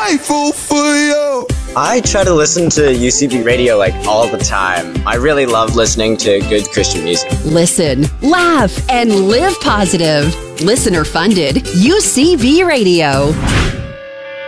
grateful for you. I try to listen to UCB radio like all the time. I really love listening to good Christian music. Listen, laugh, and live positive. Listener funded UCB Radio.